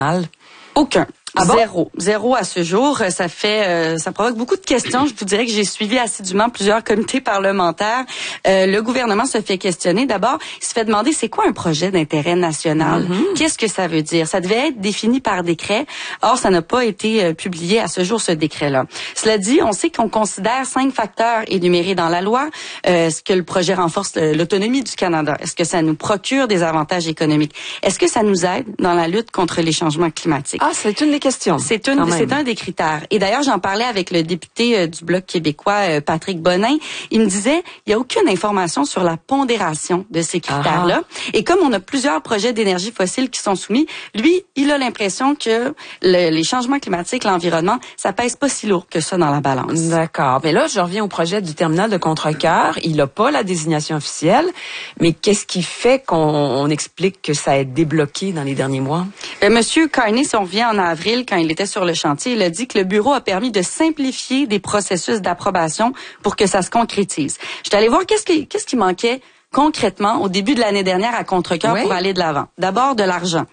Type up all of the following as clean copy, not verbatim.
Aucun. Ah bon? Zéro à ce jour. Ça provoque beaucoup de questions. Je vous dirais que j'ai suivi assidûment plusieurs comités parlementaires. Le gouvernement se fait questionner. D'abord, il se fait demander c'est quoi un projet d'intérêt national? Qu'est-ce que ça veut dire? Ça devait être défini par décret. Or, ça n'a pas été publié à ce jour, ce décret-là. Cela dit, on sait qu'on considère 5 facteurs énumérés dans la loi. Est-ce que le projet renforce l'autonomie du Canada? Est-ce que ça nous procure des avantages économiques? Est-ce que ça nous aide dans la lutte contre les changements climatiques? Ah, c'est une des questions. C'est un des critères. Et d'ailleurs, j'en parlais avec le député du Bloc québécois, Patrick Bonin. Il me disait, il n'y a aucune information sur la pondération de ces critères-là. Et comme on a plusieurs projets d'énergie fossile qui sont soumis, lui, il a l'impression que les changements climatiques, l'environnement, ça pèse pas si lourd que ça dans la balance. D'accord. Mais là, je reviens au projet du terminal de Contrecœur. Il n'a pas la désignation officielle. Mais qu'est-ce qui fait qu'on explique que ça a été débloqué dans les derniers mois? Monsieur Carney, si on revient en avril, quand il était sur le chantier, il a dit que le bureau a permis de simplifier des processus d'approbation pour que ça se concrétise. Je suis allée voir qu'est-ce qui manquait concrètement au début de l'année dernière à Contrecœur pour aller de l'avant. D'abord, de l'argent.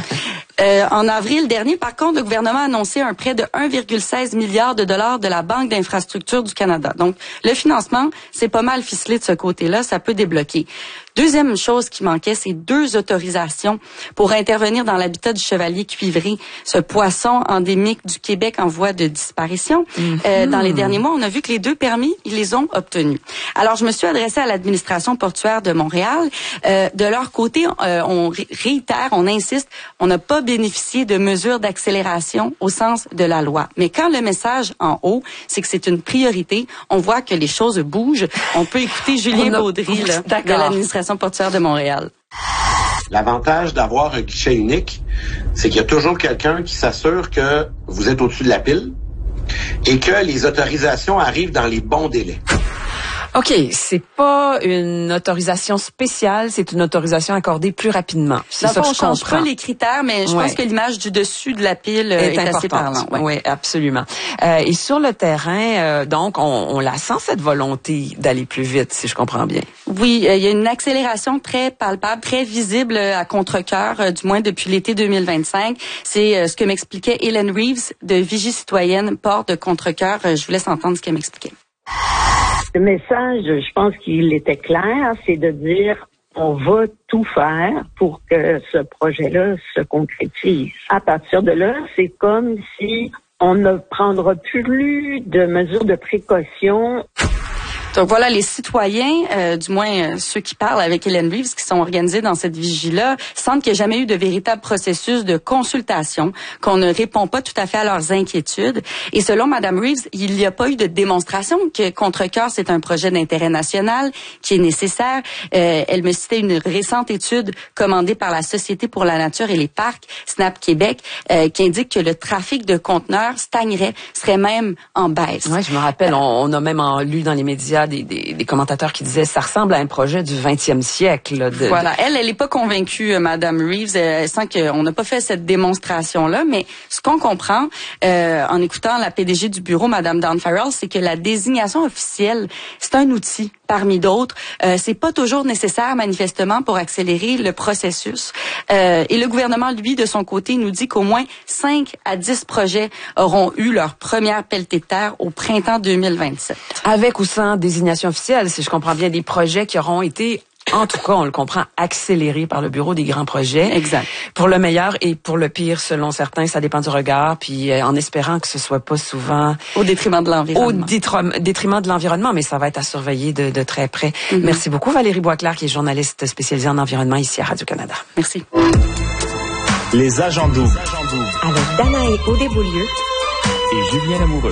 En avril dernier, par contre, le gouvernement a annoncé un prêt de 1,16 milliard de dollars de la Banque d'infrastructure du Canada. Donc, le financement, c'est pas mal ficelé de ce côté-là, ça peut débloquer. Deuxième chose qui manquait, c'est 2 autorisations pour intervenir dans l'habitat du chevalier cuivré, ce poisson endémique du Québec en voie de disparition. Dans les derniers mois, on a vu que les 2 permis, ils les ont obtenus. Alors, je me suis adressée à l'administration portuaire de Montréal. De leur côté, on réitère, on insiste, on n'a pas bénéficié de mesures d'accélération au sens de la loi. Mais quand le message en haut, c'est que c'est une priorité, on voit que les choses bougent. On peut écouter Julien Baudry là, de l'administration portuaire de Montréal. L'avantage d'avoir un guichet unique, c'est qu'il y a toujours quelqu'un qui s'assure que vous êtes au-dessus de la pile et que les autorisations arrivent dans les bons délais. OK, c'est pas une autorisation spéciale, c'est une autorisation accordée plus rapidement. C'est ça que je comprends. On change pas les critères, mais je pense que l'image du dessus de la pile est assez parlante. Oui, absolument. Et sur le terrain, donc, on la sent cette volonté d'aller plus vite, si je comprends bien. Oui, il y a une accélération très palpable, très visible à Contrecœur, du moins depuis l'été 2025. C'est ce que m'expliquait Hélène Reeves de Vigie citoyenne, port de Contrecœur. Je vous laisse entendre ce qu'elle m'expliquait. Le message, je pense qu'il était clair, c'est de dire on va tout faire pour que ce projet-là se concrétise. À partir de là, c'est comme si on ne prendra plus de mesures de précaution. Donc voilà, les citoyens, du moins ceux qui parlent avec Hélène Reeves, qui sont organisés dans cette vigie-là, sentent qu'il n'y a jamais eu de véritable processus de consultation, qu'on ne répond pas tout à fait à leurs inquiétudes. Et selon Mme Reeves, il n'y a pas eu de démonstration que Contrecœur, c'est un projet d'intérêt national qui est nécessaire. Elle me citait une récente étude commandée par la Société pour la nature et les parcs, SNAP Québec, qui indique que le trafic de conteneurs stagnerait, serait même en baisse. Oui, je me rappelle, on a même lu dans les médias des commentateurs qui disaient ça ressemble à un projet du 20e siècle. Là, voilà, elle est pas convaincue, Madame Reeves. Elle sent qu'on n'a pas fait cette démonstration-là, mais ce qu'on comprend en écoutant la PDG du bureau, Madame Dawn Farrell, c'est que la désignation officielle, c'est un outil parmi d'autres. C'est pas toujours nécessaire, manifestement, pour accélérer le processus. Et le gouvernement, lui, de son côté, nous dit qu'au moins 5 à 10 projets auront eu leur première pelletée de terre au printemps 2027. Avec ou sans désignation officielle, si je comprends bien, des projets qui auront été, en tout cas, on le comprend, accélérés par le Bureau des grands projets. Exact. Pour le meilleur et pour le pire, selon certains, ça dépend du regard, puis en espérant que ce soit pas souvent... Au détriment de l'environnement. Au détriment de l'environnement, mais ça va être à surveiller de très près. Merci beaucoup, Valérie Boisclair, qui est journaliste spécialisée en environnement ici à Radio-Canada. Merci. Les agents doubles. Avec Danae Audéboulieu et Julien Lamoureux.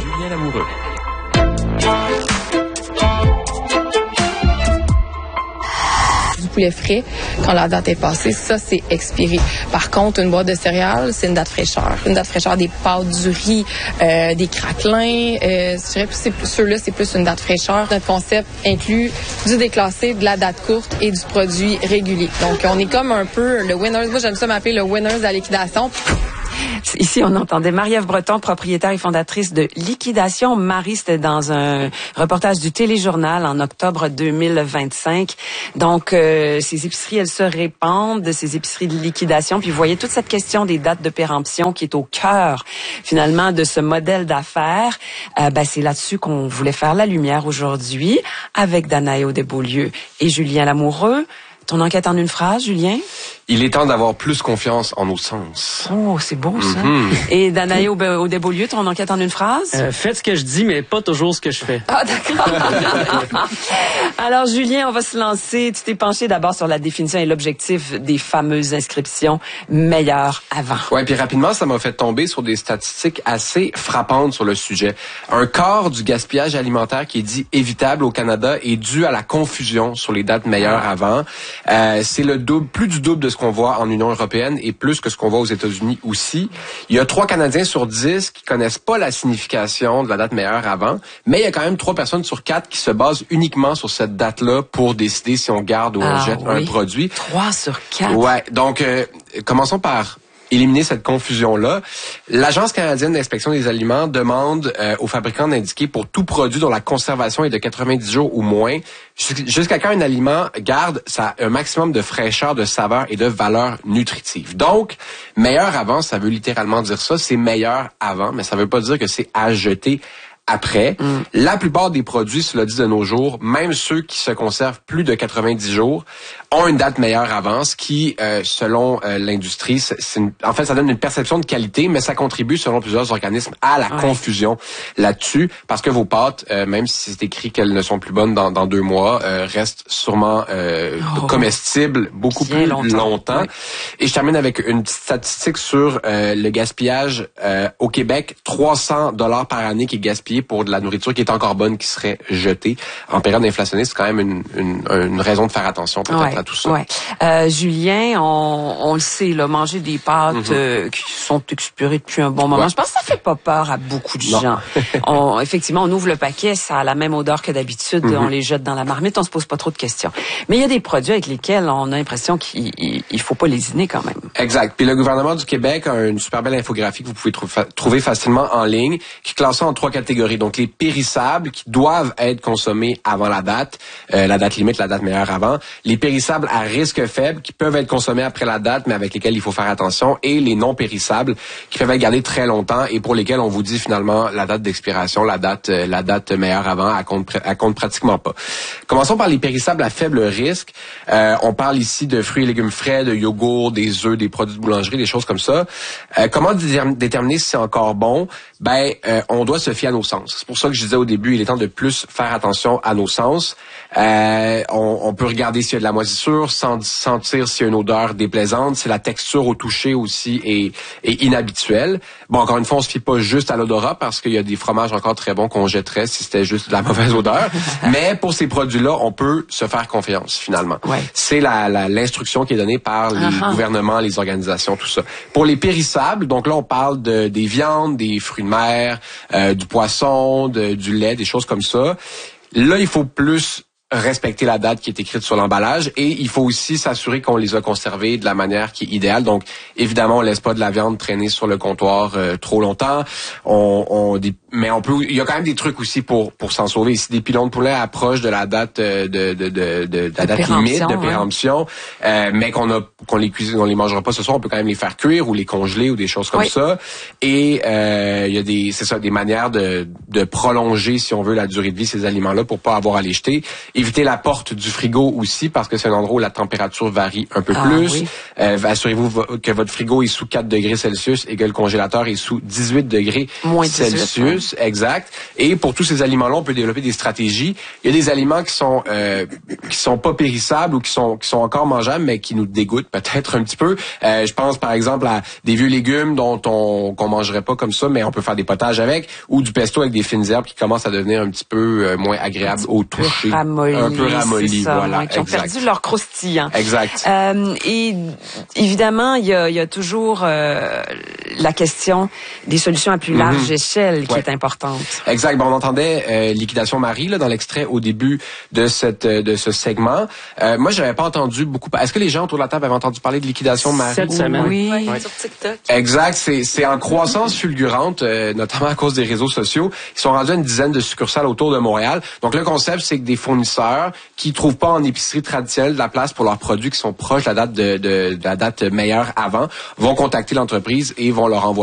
Du poulet frais, quand la date est passée, ça, c'est expiré. Par contre, une boîte de céréales, c'est une date fraîcheur. Une date fraîcheur des pâtes, du riz, des craquelins. Je dirais que ceux-là, c'est plus une date fraîcheur. Notre concept inclut du déclassé, de la date courte et du produit régulier. Donc, on est comme un peu le winners. Moi, j'aime ça m'appeler le winners à la liquidation. Ici, on entendait Marie-Ève Breton, propriétaire et fondatrice de Liquidation. Marie, c'était dans un reportage du Téléjournal en octobre 2025. Donc, ces épiceries, elles se répandent, ces épiceries de liquidation. Puis, vous voyez toute cette question des dates de péremption qui est au cœur, finalement, de ce modèle d'affaires. C'est là-dessus qu'on voulait faire la lumière aujourd'hui avec Danae Audet-Beaulieu et Julien Lamoureux. Ton enquête en une phrase, Julien? Il est temps d'avoir plus confiance en nos sens. Oh, c'est beau, ça. Et Danae Audet-Beaulieu, ton enquête en une phrase? Faites ce que je dis, mais pas toujours ce que je fais. Ah, d'accord. Alors, Julien, on va se lancer. Tu t'es penché d'abord sur la définition et l'objectif des fameuses inscriptions meilleures avant. Ouais, puis rapidement, ça m'a fait tomber sur des statistiques assez frappantes sur le sujet. Un quart du gaspillage alimentaire qui est dit évitable au Canada est dû à la confusion sur les dates meilleures avant. C'est le double, plus du double de ce qu'on voit en Union européenne et plus que ce qu'on voit aux États-Unis aussi. Il y a 3 Canadiens sur 10 qui connaissent pas la signification de la date meilleure avant, mais il y a quand même 3 personnes sur 4 qui se basent uniquement sur cette date-là pour décider si on garde ou on jette un produit. 3 sur 4. Ouais, donc commençons par éliminer cette confusion-là. L'Agence canadienne d'inspection des aliments demande aux fabricants d'indiquer pour tout produit dont la conservation est de 90 jours ou moins, jusqu'à quand un aliment garde un maximum de fraîcheur, de saveur et de valeur nutritive. Donc, meilleur avant, ça veut littéralement dire ça, c'est meilleur avant, mais ça veut pas dire que c'est à jeter après. La plupart des produits, cela dit de nos jours, même ceux qui se conservent plus de 90 jours, ont une date meilleure avant, ce qui, selon l'industrie, en fait, ça donne une perception de qualité, mais ça contribue, selon plusieurs organismes, à la confusion là-dessus, parce que vos pâtes, même si c'est écrit qu'elles ne sont plus bonnes dans 2 mois, restent sûrement comestibles beaucoup plus longtemps. Ouais. Et je termine avec une petite statistique sur le gaspillage au Québec, 300 $ par année qui est gaspillé pour de la nourriture qui est encore bonne, qui serait jetée. En période inflationniste, c'est quand même une raison de faire attention peut-être à tout ça. Ouais. Julien, on le sait, là, manger des pâtes qui sont expirées depuis un bon moment, je pense que ça fait pas peur à beaucoup de gens. Effectivement, on ouvre le paquet, ça a la même odeur que d'habitude, on les jette dans la marmite, on se pose pas trop de questions. Mais il y a des produits avec lesquels on a l'impression qu'il faut pas lésiner quand même. Exact. Puis le gouvernement du Québec a une super belle infographie que vous pouvez trouver facilement en ligne, qui classe ça en 3 catégories. Donc, les périssables qui doivent être consommés avant la date limite, la date meilleure avant. Les périssables à risque faible qui peuvent être consommés après la date, mais avec lesquels il faut faire attention. Et les non périssables qui peuvent être gardés très longtemps et pour lesquels on vous dit finalement la date d'expiration, la date meilleure avant, elle compte pratiquement pas. Commençons par les périssables à faible risque. On parle ici de fruits et légumes frais, de yogourt, des œufs, des produits de boulangerie, des choses comme ça. Comment déterminer si c'est encore bon? On doit se fier à nos sens. C'est pour ça que je disais au début, il est temps de plus faire attention à nos sens. On peut regarder s'il y a de la moisissure, sentir s'il y a une odeur déplaisante, si la texture au toucher aussi est inhabituelle. Bon, encore une fois, on se fie pas juste à l'odorat parce qu'il y a des fromages encore très bons qu'on jetterait si c'était juste de la mauvaise odeur. Mais pour ces produits-là, on peut se faire confiance finalement. Ouais. C'est l'instruction qui est donnée par les gouvernements, les organisations, tout ça. Pour les périssables, donc là, on parle des viandes, des fruits de mer, du poisson, du lait, des choses comme ça. Là, il faut plus respecter la date qui est écrite sur l'emballage et il faut aussi s'assurer qu'on les a conservés de la manière qui est idéale. Donc, évidemment, on laisse pas de la viande traîner sur le comptoir trop longtemps. Mais on peut. Il y a quand même des trucs aussi pour s'en sauver. Ici, des pilons de poulet approchent de la date de la date limite de péremption, mais qu'on les cuisine, on les mangera pas ce soir. On peut quand même les faire cuire ou les congeler ou des choses comme ça. Et il y a des manières de prolonger, si on veut, la durée de vie de ces aliments-là pour pas avoir à les jeter. Évitez la porte du frigo aussi parce que c'est un endroit où la température varie un peu plus. Oui. Assurez-vous que votre frigo est sous 4 degrés Celsius et que le congélateur est sous 18 degrés Celsius. Exact. Et pour tous ces aliments-là, on peut développer des stratégies. Il y a des aliments qui sont pas périssables ou qui sont encore mangeables mais qui nous dégoûtent peut-être un petit peu. Je pense par exemple à des vieux légumes qu'on mangerait pas comme ça, mais on peut faire des potages avec, ou du pesto avec des fines herbes qui commencent à devenir un petit peu moins agréables au toucher. ramollis. Un peu ramollis, ça, voilà. Ouais, qui ont exact. perdu leur croustillant. Exact. Et évidemment, il y a toujours la question des solutions à plus large échelle qui est importante. Exact. Bon, on entendait Liquidation Marie là, dans l'extrait au début de ce segment. Moi, j'avais pas entendu beaucoup. Est-ce que les gens autour de la table avaient entendu parler de Liquidation Marie? Cette semaine. Oui. Sur TikTok. Exact. C'est en croissance fulgurante, notamment à cause des réseaux sociaux. Ils sont rendus à une dizaine de succursales autour de Montréal. Donc, le concept, c'est que des fournisseurs qui trouvent pas en épicerie traditionnelle de la place pour leurs produits qui sont proches de la date de la date meilleure avant vont contacter l'entreprise et vont leur envoyer